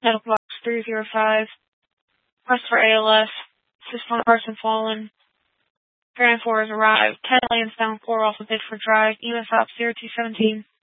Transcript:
Medical box 305. Request for ALS. Assist on a person fallen. Grand 4 has arrived. 10 Lansdowne 4 off of Bidford Drive. EMS op 0217.